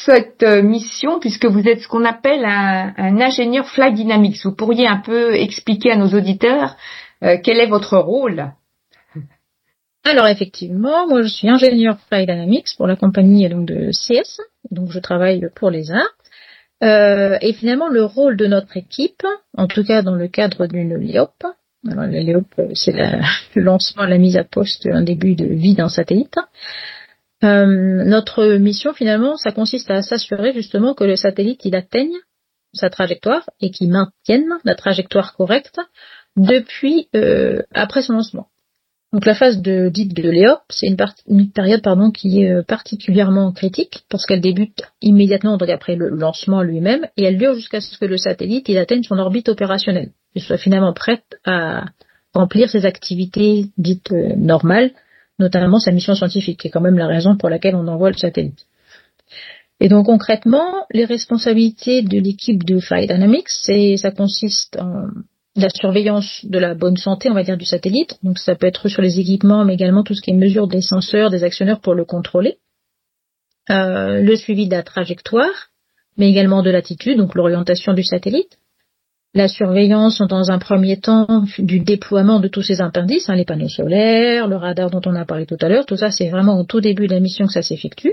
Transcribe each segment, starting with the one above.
cette mission, puisque vous êtes ce qu'on appelle un ingénieur Flight Dynamics, vous pourriez un peu expliquer à nos auditeurs quel est votre rôle? Alors effectivement, moi je suis ingénieur Flight Dynamics pour la compagnie donc de CS, donc je travaille pour l'ESA. Et finalement le rôle de notre équipe, en tout cas dans le cadre d'une LEOP, alors la LEOP c'est le lancement, la mise à poste, un début de vie d'un satellite. Notre mission finalement, ça consiste à s'assurer justement que le satellite il atteigne sa trajectoire et qu'il maintienne la trajectoire correcte depuis après son lancement. Donc la phase dite de LEOP, c'est une période qui est particulièrement critique parce qu'elle débute immédiatement donc après le lancement lui-même et elle dure jusqu'à ce que le satellite il atteigne son orbite opérationnelle et soit finalement prête à remplir ses activités dites normales, notamment sa mission scientifique, qui est quand même la raison pour laquelle on envoie le satellite. Et donc concrètement, les responsabilités de l'équipe de Flight Dynamics, ça consiste en la surveillance de la bonne santé, on va dire, du satellite. Donc ça peut être sur les équipements, mais également tout ce qui est mesure des senseurs, des actionneurs pour le contrôler. Le suivi de la trajectoire, mais également de l'attitude, donc l'orientation du satellite. La surveillance, dans un premier temps, du déploiement de tous ces indices, les panneaux solaires, le radar dont on a parlé tout à l'heure. Tout ça, c'est vraiment au tout début de la mission que ça s'effectue.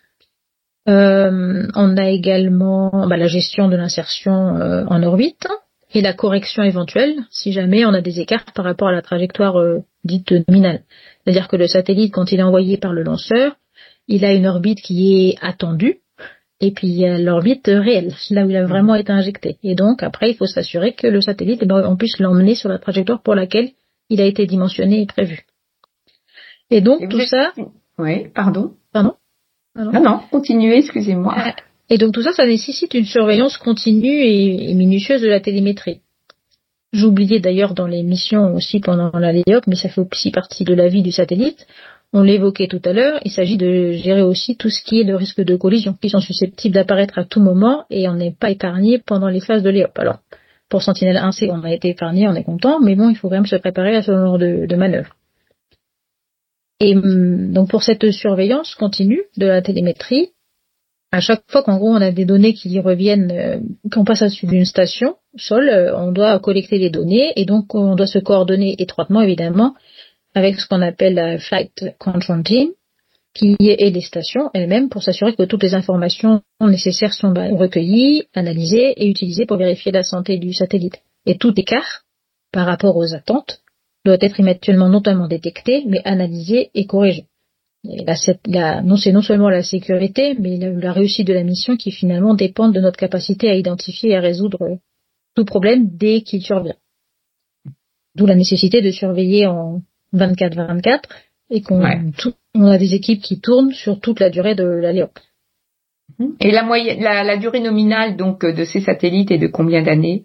On a également la gestion de l'insertion en orbite et la correction éventuelle si jamais on a des écarts par rapport à la trajectoire dite nominale. C'est-à-dire que le satellite, quand il est envoyé par le lanceur, il a une orbite qui est attendue et puis il y a l'orbite réelle, là où il a vraiment été injecté. Et donc après, il faut s'assurer que le satellite, on puisse l'emmener sur la trajectoire pour laquelle il a été dimensionné et prévu. Et donc tout ça... Oui, pardon. Pardon. Non, continuez, excusez-moi. Et donc tout ça, ça nécessite une surveillance continue et minutieuse de la télémétrie. J'oubliais d'ailleurs dans les missions aussi pendant la LEOP, mais ça fait aussi partie de la vie du satellite. On l'évoquait tout à l'heure, il s'agit de gérer aussi tout ce qui est le risque de collision, qui sont susceptibles d'apparaître à tout moment et on n'est pas épargné pendant les phases de LEOP. Alors, pour Sentinelle-1C, on a été épargné, on est content, mais bon, il faut quand même se préparer à ce genre de manœuvre. Et donc pour cette surveillance continue de la télémétrie, à chaque fois qu'en gros on a des données qui reviennent, qu'on passe au-dessus d'une station sol, on doit collecter les données et donc on doit se coordonner étroitement évidemment avec ce qu'on appelle la Flight Control Team, qui est les stations elles-mêmes pour s'assurer que toutes les informations nécessaires sont recueillies, analysées et utilisées pour vérifier la santé du satellite. Et tout écart par rapport aux attentes doit être éventuellement notamment détecté, mais analysé et corrigé. Et là, c'est non seulement la sécurité, mais la réussite de la mission qui finalement dépend de notre capacité à identifier et à résoudre tout problème dès qu'il survient. D'où la nécessité de surveiller en 24/24 et on a des équipes qui tournent sur toute la durée de la LEOP. Et la durée nominale donc de ces satellites est de combien d'années?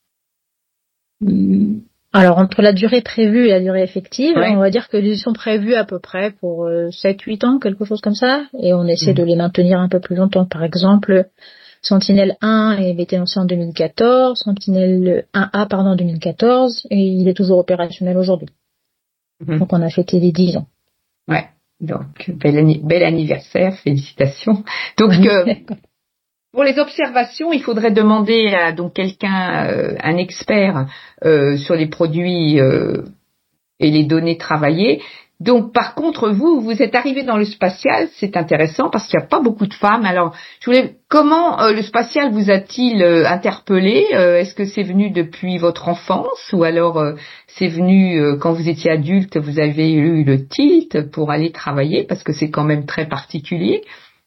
Alors, entre la durée prévue et la durée effective, on va dire que ils sont prévus à peu près pour 7-8 ans, quelque chose comme ça, et on essaie de les maintenir un peu plus longtemps. Par exemple, Sentinelle-1 avait été lancé en 2014, Sentinelle-1A, en 2014, et il est toujours opérationnel aujourd'hui. Donc, on a fêté les 10 ans. Ouais, donc, bel anniversaire, félicitations. Donc, pour les observations, il faudrait demander à donc quelqu'un, un expert sur les produits et les données travaillées. Donc, par contre, vous êtes arrivé dans le spatial, c'est intéressant parce qu'il n'y a pas beaucoup de femmes. Alors, comment le spatial vous a-t-il interpellé? Est-ce que c'est venu depuis votre enfance ou alors c'est venu quand vous étiez adulte, vous avez eu le tilt pour aller travailler parce que c'est quand même très particulier?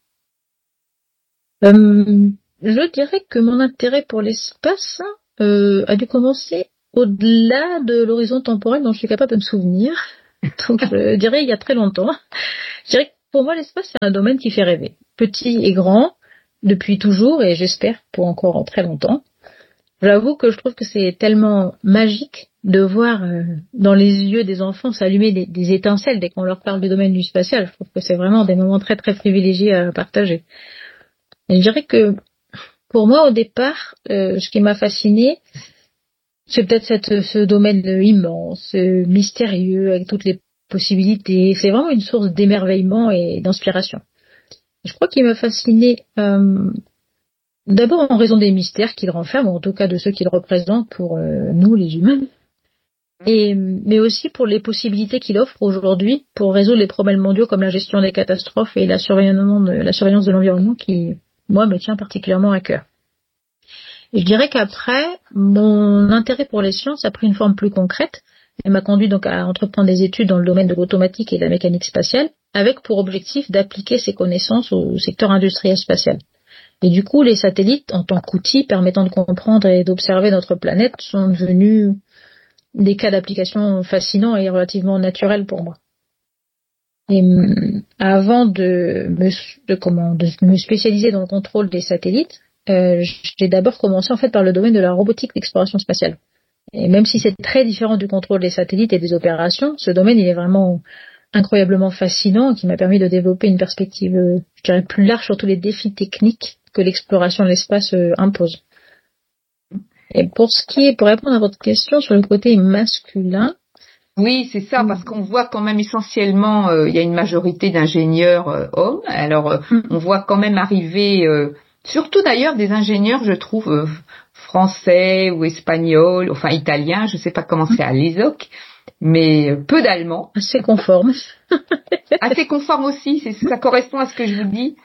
Je dirais que mon intérêt pour l'espace a dû commencer au-delà de l'horizon temporel dont je suis capable de me souvenir. Donc je dirais il y a très longtemps. Je dirais que pour moi l'espace c'est un domaine qui fait rêver. Petit et grand, depuis toujours et j'espère pour encore très longtemps. J'avoue que je trouve que c'est tellement magique de voir dans les yeux des enfants s'allumer des étincelles dès qu'on leur parle du domaine du spatial. Je trouve que c'est vraiment des moments très très privilégiés à partager. Et je dirais que pour moi au départ, ce qui m'a fasciné, c'est peut-être ce domaine immense, mystérieux, avec toutes les possibilités. C'est vraiment une source d'émerveillement et d'inspiration. Je crois qu'il m'a fasciné d'abord en raison des mystères qu'il renferme, ou en tout cas de ceux qu'il représente pour nous les humains, mais aussi pour les possibilités qu'il offre aujourd'hui pour résoudre les problèmes mondiaux comme la gestion des catastrophes et la surveillance de l'environnement qui, moi, me tient particulièrement à cœur. Et je dirais qu'après, mon intérêt pour les sciences a pris une forme plus concrète et m'a conduit donc à entreprendre des études dans le domaine de l'automatique et de la mécanique spatiale, avec pour objectif d'appliquer ces connaissances au secteur industriel spatial. Et du coup, les satellites, en tant qu'outils permettant de comprendre et d'observer notre planète, sont devenus des cas d'application fascinants et relativement naturels pour moi. Et avant de me spécialiser dans le contrôle des satellites, j'ai d'abord commencé en fait par le domaine de la robotique d'exploration spatiale. Et même si c'est très différent du contrôle des satellites et des opérations, ce domaine il est vraiment incroyablement fascinant, qui m'a permis de développer une perspective, je dirais, plus large sur tous les défis techniques que l'exploration de l'espace impose. Et pour répondre à votre question sur le côté masculin. Oui, c'est ça, parce qu'on voit quand même essentiellement, il y a une majorité d'ingénieurs hommes. Alors, on voit quand même arriver, surtout d'ailleurs des ingénieurs, je trouve, français ou espagnols, enfin italiens, je sais pas comment c'est à l'ESOC, mais peu d'Allemands. Assez conforme. Assez conforme aussi, ça correspond à ce que je vous dis.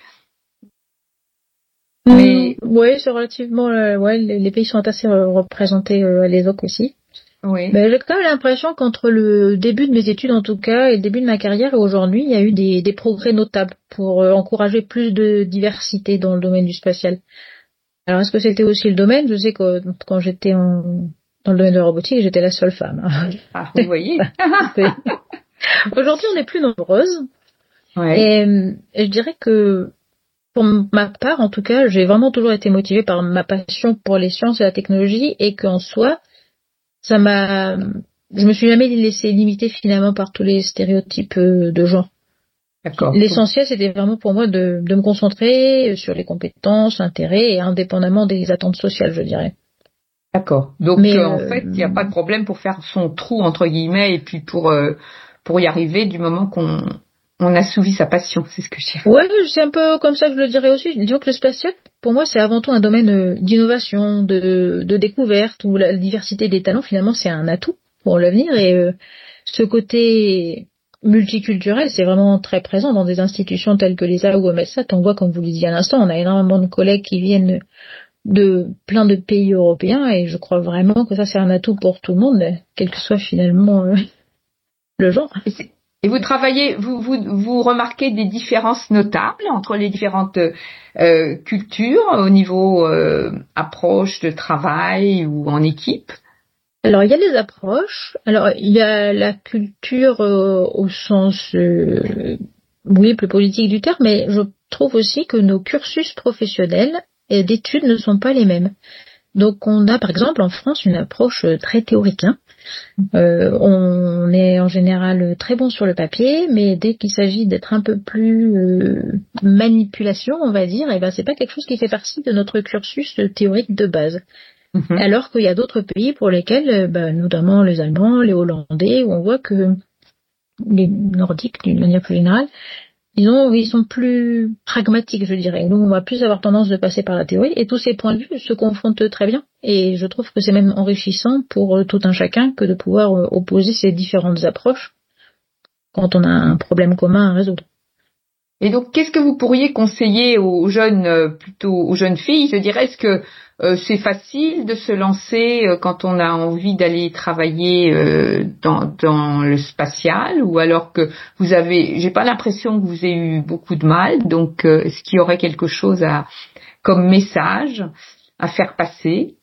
Mais oui, c'est relativement, les pays sont assez représentés à l'ESOC aussi. Oui. Mais j'ai quand même l'impression qu'entre le début de mes études en tout cas et le début de ma carrière et aujourd'hui, il y a eu des progrès notables pour encourager plus de diversité dans le domaine du spatial. Alors est-ce que c'était aussi le domaine? Je sais que quand j'étais dans le domaine de la robotique, j'étais la seule femme. Ah, vous voyez. Aujourd'hui, on est plus nombreuses. Ouais. Et je dirais que pour ma part, en tout cas, j'ai vraiment toujours été motivée par ma passion pour les sciences et la technologie et qu'en soi, je me suis jamais laissée limiter finalement par tous les stéréotypes de genre. D'accord. L'essentiel, c'était vraiment pour moi de me concentrer sur les compétences, l'intérêt et indépendamment des attentes sociales, je dirais. D'accord. Donc, en fait, il n'y a pas de problème pour faire son trou, entre guillemets, et puis pour y arriver du moment qu'on assouvit sa passion, c'est ce que je dirais. Ouais, c'est un peu comme ça que je le dirais aussi. Disons que le spatial, pour moi, c'est avant tout un domaine d'innovation, de découverte, où la diversité des talents, finalement, c'est un atout pour l'avenir. Et ce côté multiculturel, c'est vraiment très présent dans des institutions telles que l'ESA ou EUMETSAT. On voit, comme vous le disiez à l'instant, on a énormément de collègues qui viennent de plein de pays européens, et je crois vraiment que ça, c'est un atout pour tout le monde, quel que soit finalement le genre. Et vous travaillez, vous remarquez des différences notables entre les différentes cultures au niveau approche de travail ou en équipe? Alors, il y a les approches. Alors, il y a la culture au sens, oui, plus politique du terme, mais je trouve aussi que nos cursus professionnels et d'études ne sont pas les mêmes. Donc, on a, par exemple, en France, une approche très théorique. On est en général très bon sur le papier, mais dès qu'il s'agit d'être un peu plus manipulation, on va dire, c'est pas quelque chose qui fait partie de notre cursus théorique de base. Alors qu'il y a d'autres pays pour lesquels, notamment les Allemands, les Hollandais, où on voit que les Nordiques, d'une manière plus générale, ils sont plus pragmatiques, je dirais. Donc on va plus avoir tendance de passer par la théorie, et tous ces points de vue se confrontent très bien. Et je trouve que c'est même enrichissant pour tout un chacun que de pouvoir opposer ces différentes approches quand on a un problème commun à résoudre. Et donc, qu'est-ce que vous pourriez conseiller aux jeunes, plutôt aux jeunes filles? Je dirais, est-ce que c'est facile de se lancer quand on a envie d'aller travailler dans le spatial, ou alors que j'ai pas l'impression que vous ayez eu beaucoup de mal, donc est-ce qu'il y aurait quelque chose comme message à faire passer?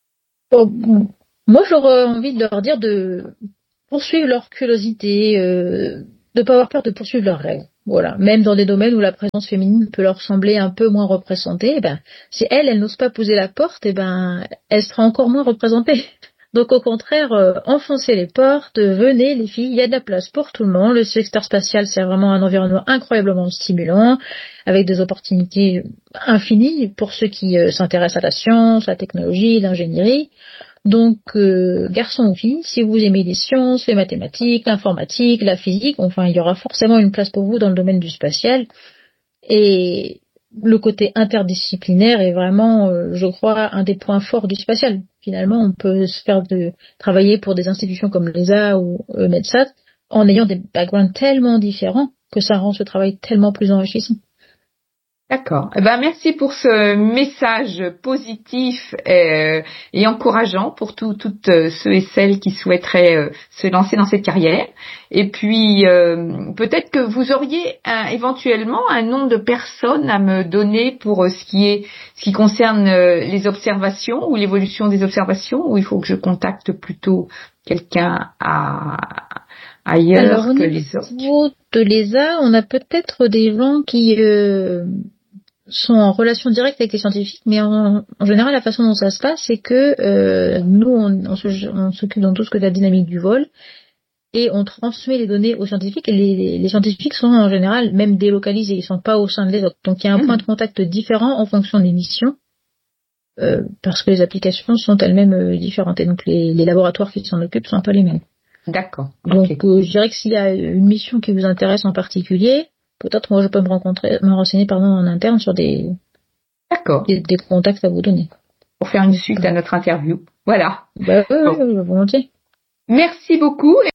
Moi, j'aurais envie de leur dire de poursuivre leur curiosité, de pas avoir peur de poursuivre leurs rêves. Voilà. Même dans des domaines où la présence féminine peut leur sembler un peu moins représentée, si elle n'ose pas poser la porte, elle sera encore moins représentée. Donc au contraire, enfoncez les portes, venez les filles, il y a de la place pour tout le monde. Le secteur spatial, c'est vraiment un environnement incroyablement stimulant, avec des opportunités infinies pour ceux qui s'intéressent à la science, la technologie, l'ingénierie. Donc, garçons ou filles, si vous aimez les sciences, les mathématiques, l'informatique, la physique, enfin, il y aura forcément une place pour vous dans le domaine du spatial. Et le côté interdisciplinaire est vraiment, je crois, un des points forts du spatial. Finalement, on peut se faire travailler pour des institutions comme l'ESA ou MEDSAT en ayant des backgrounds tellement différents que ça rend ce travail tellement plus enrichissant. D'accord. Merci pour ce message positif et encourageant pour toutes ceux et celles qui souhaiteraient se lancer dans cette carrière. Et puis, peut-être que vous auriez éventuellement un nombre de personnes à me donner pour ce qui concerne les observations ou l'évolution des observations, ou il faut que je contacte plutôt quelqu'un ailleurs que les autres. Au niveau de l'ESA, on a peut-être des gens qui sont en relation directe avec les scientifiques, mais en général, la façon dont ça se passe, c'est que nous, on s'occupe dans tout ce que est la dynamique du vol, et on transmet les données aux scientifiques, et les scientifiques sont en général même délocalisés, ils sont pas au sein de l'ESA. Donc il y a un point de contact différent en fonction des missions, parce que les applications sont elles-mêmes différentes, et donc les laboratoires qui s'en occupent sont pas les mêmes. D'accord. Donc je dirais que s'il y a une mission qui vous intéresse en particulier, peut-être moi je peux me renseigner en interne sur des contacts à vous donner. Pour faire une suite à notre interview. Voilà. Volontiers. Merci beaucoup.